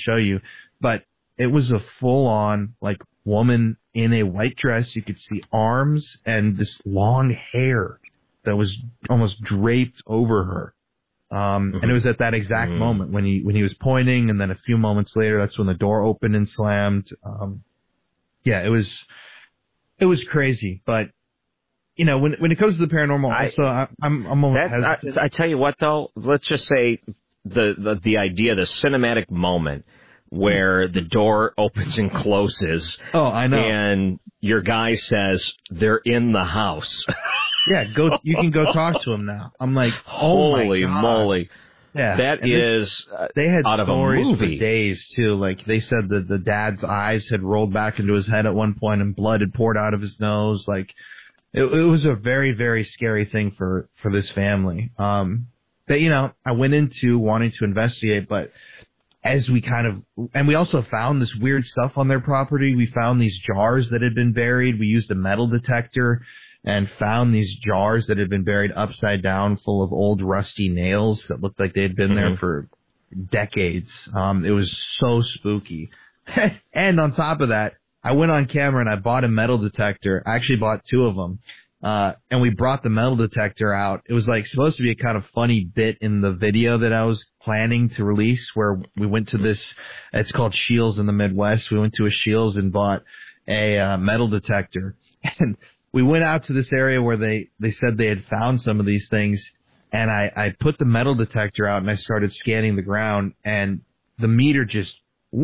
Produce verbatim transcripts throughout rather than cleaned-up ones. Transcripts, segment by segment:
show you. But it was a full-on, like, woman in a white dress. You could see arms and this long hair that was almost draped over her. Um, mm-hmm. And it was at that exact mm-hmm. moment when he when he was pointing, and then a few moments later, that's when the door opened and slammed. Um, yeah, it was it was crazy. But you know, when when it comes to the paranormal, I, also I, I'm I'm almost hesitant. I, I tell you what, though, let's just say the the, the idea, the cinematic moment where the door opens and closes. Oh, I know. And your guy says they're in the house. Yeah, go. You can go talk to him now. I'm like, oh holy my God. moly! Yeah, that and is this, they had out stories of a movie. for days too. Like they said that the dad's eyes had rolled back into his head at one point, and blood had poured out of his nose. Like it, it was a very, very scary thing for for this family. Um, that you know, I went into wanting to investigate, but as we kind of, and we also found this weird stuff on their property. We found these jars that had been buried. We used a metal detector and found these jars that had been buried upside down full of old rusty nails that looked like they had been mm-hmm. there for decades. Um, it was so spooky. And on top of that, I went on camera and I bought a metal detector. I actually bought two of them. Uh, and we brought the metal detector out. It was like supposed to be a kind of funny bit in the video that I was planning to release, where we went to this, it's called Scheels in the Midwest. We went to a Scheels and bought a uh, metal detector. And we went out to this area where they, they said they had found some of these things. And I, I put the metal detector out and I started scanning the ground, and the meter just,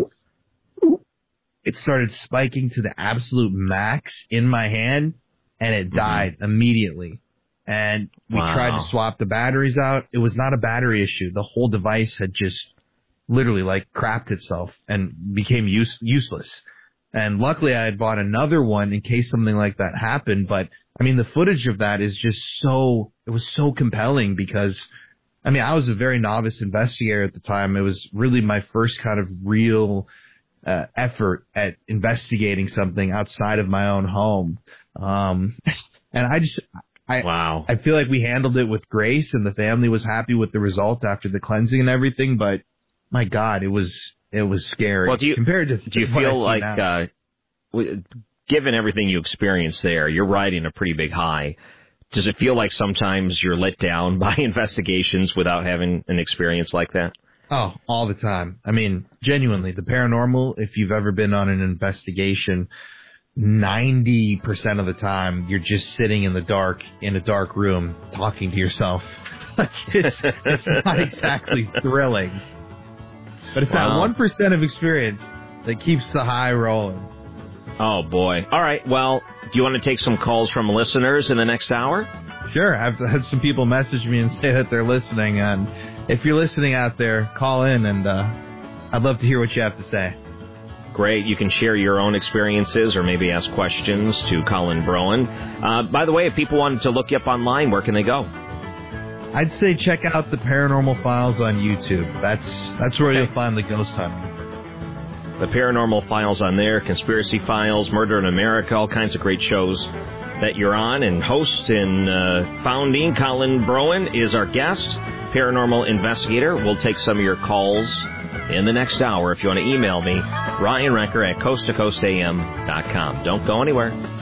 it started spiking to the absolute max in my hand. And it died mm-hmm. immediately. And we wow. tried to swap the batteries out. It was not a battery issue. The whole device had just literally like crapped itself and became use, useless. And luckily I had bought another one in case something like that happened. But I mean, the footage of that is just so, it was so compelling because, I mean, I was a very novice investigator at the time. It was really my first kind of real uh, effort at investigating something outside of my own home. Um, and I just, I, wow. I feel like we handled it with grace, and the family was happy with the result after the cleansing and everything. But my God, it was, it was scary. Well, do you, compared to, do you feel like, uh, given everything you experienced there, you're riding a pretty big high. Does it feel like sometimes you're let down by investigations without having an experience like that? Oh, all the time. I mean, genuinely, the paranormal, if you've ever been on an investigation, ninety percent of the time, you're just sitting in the dark, in a dark room, talking to yourself. it's, it's not exactly thrilling. But it's wow. that one percent of experience that keeps the high rolling. Oh, boy. All right. Well, do you want to take some calls from listeners in the next hour? Sure. I've had some people message me and say that they're listening. And if you're listening out there, call in, and uh, I'd love to hear what you have to say. Great. You can share your own experiences or maybe ask questions to Colin Broen. Uh, by the way, if people wanted to look you up online, where can they go? I'd say check out the Paranormal Files on YouTube. That's that's where okay. you'll find the ghost hunting. The Paranormal Files on there, Conspiracy Files, Murder in America, all kinds of great shows that you're on. And host and uh, founding Colin Broen is our guest, paranormal investigator. We'll take some of your calls in the next hour. If you want to email me, Ryan Recker at coast to coast a m dot com. Don't go anywhere.